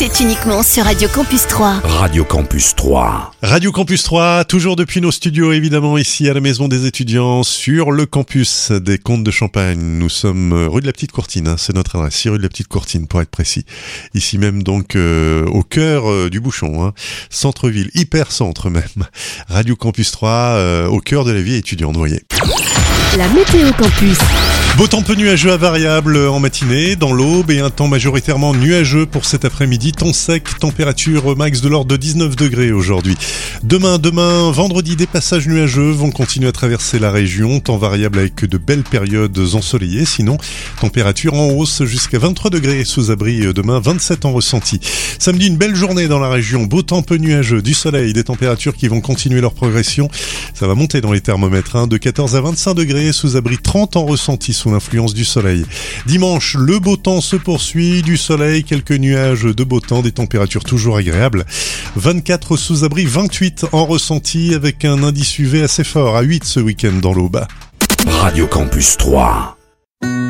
c'est uniquement sur Radio Campus 3. Radio Campus 3. Radio Campus 3, toujours depuis nos studios évidemment, ici à la Maison des étudiants, sur le campus des Comtes de Champagne. Nous sommes rue de la Petite Courtine, c'est notre adresse, 6 rue de la Petite Courtine pour être précis. Ici même donc au cœur du bouchon, centre-ville, hyper centre même. Radio Campus 3, au cœur de la vie étudiante, vous voyez. La météo campus. Beau temps peu nuageux à variable en matinée, dans l'aube, et un temps majoritairement nuageux pour cet après-midi. Temps sec, température max de l'ordre de 19 degrés aujourd'hui. Demain, vendredi, des passages nuageux vont continuer à traverser la région. Temps variable avec de belles périodes ensoleillées. Sinon, température en hausse jusqu'à 23 degrés sous abri demain, 27 en ressenti. Samedi, une belle journée dans la région. Beau temps peu nuageux, du soleil, des températures qui vont continuer leur progression. Ça va monter dans les thermomètres, de 14 à 25 degrés sous abri 30 en ressenti sous l'influence du soleil. Dimanche, le beau temps se poursuit, du soleil, quelques nuages de beau temps, des températures toujours agréables. 24 sous abri, 28 en ressenti avec un indice UV assez fort à 8 ce week-end dans l'Aube. Radio Campus 3.